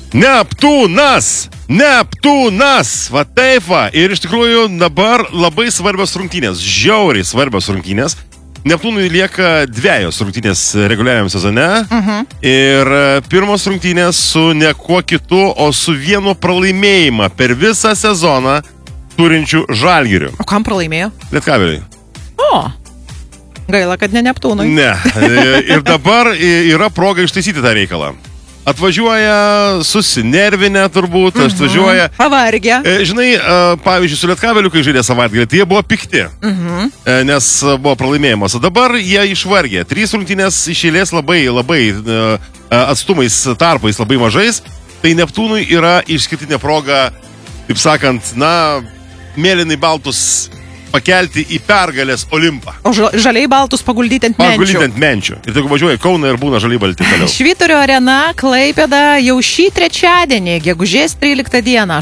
Neptūnas! Va taip va. Ir iš tikrųjų dabar labai svarbios rungtynės. Žiauriai svarbios rungtynės. Neptūnui lieka 2 rungtynės reguliariam sezone. Ir pirmos rungtynės su ne kuo kitu, o su vienu pralaimėjimą per visą sezoną turinčių Žalgirių. O kam pralaimėjo? Lietkabeliui. O, gaila, kad ne Neptūnui. Ne. Ir dabar yra proga ištaisyti tą reikalą. Atvažiuoja susinervinę turbūt, atvažiuoja... Pavargę. Žinai, pavyzdžiui, su Lietkabeliu, kai žaidė savaitgalį, tai jie buvo pikti, nes buvo pralaimėjimas. O dabar jie išvargė. 3 rungtynės iš eilės labai atstumais, tarpais, labai mažais. Tai Neptūnui yra išskirtinė proga, taip sakant, mėlynai baltus pakelti į pergalės Olimpą. O žaliai baltus paguldyti ant menčių. Paguldyti ant menčių. Ir tegu važiuoja Kauną ir būna žaliai balti toliau. Švyturio arena Klaipėda jau šį trečiadienį, gegužės 13 dieną,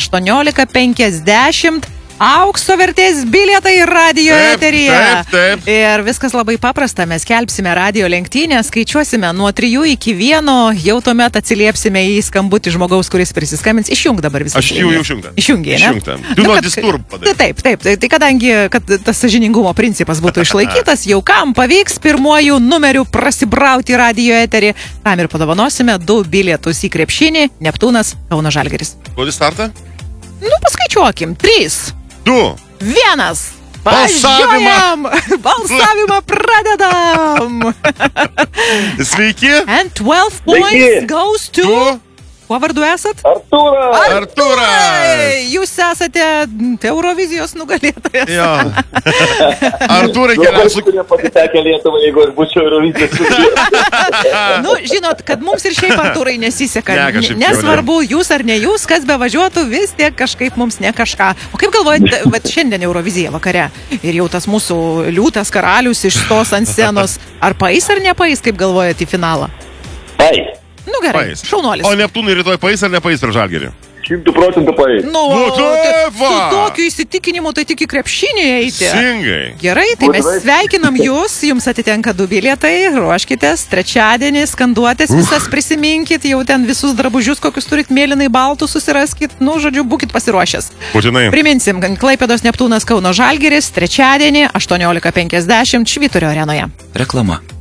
18:50. Aukso vertės bilietai radijo eteryje. Taip. Ir viskas labai paprasta. Mes kelpsime radijo lenktynę, skaičiuosime nuo 3 iki 1, jau tuomet atsiliepsime į skambutį žmogaus, kuris prisiskambins. Išjung dabar visą. Aš jau išjungta. Išjungiai, ne? Išjungta. Do not disturb padarė. Taip. Tai kadangi, kad tas sąžiningumo principas būtų išlaikytas, jau kam pavyks pirmuoju numeriu prasibrauti radijo eterį, tam ir padovanosime 2 bilietus į krepšinį Neptūnas Kauno Žalgiris. Duodi startą? Paskaičiuokim. 3, 2, 1. Balsavimą! Balsavimą pradedam! Sveiki! And 12 points goes to... Kuo vardu esat? Artūras! Jūs esate Eurovizijos nugalėtojas. Jo. Artūrai keliausiu. Kurie pasitekė Lietuvą, jeigu aš būčiau Eurovizijos nugalėtojas. Žinot, kad mums ir šiaip Artūrai nesiseka. Ne, kažkaip Nesvarbu, jūs ar ne jūs, kas be važiuotų, vis tiek kažkaip mums ne kažką. O kaip galvojate, šiandien Eurovizija vakare ir jau tas mūsų liūtas karalius išstos ant scenos, ar paeis ar nepaeis, kaip galvojate, į finalą? Paeis. Gerai, šaunuolis. O Neptūnui rytoj paeis ar nepaeis per Žalgirį? 100% paeis. Su tokiu įsitikinimu, tai tik į krepšinį eiti. Singai. Gerai, tai mes sveikinam jūs, jums atitenka 2 bilietai, ruoškitės, trečiadienį, skanduotės visas prisiminkit, jau ten visus drabužius, kokius turit mėlynai baltų, susiraskit, žodžiu, būkit pasiruošęs. Būtinai. Priminsim, Klaipėdos Neptūnas Kauno Žalgiris, trečiadienį, 18:50 Švyturio arenoje. Reklama.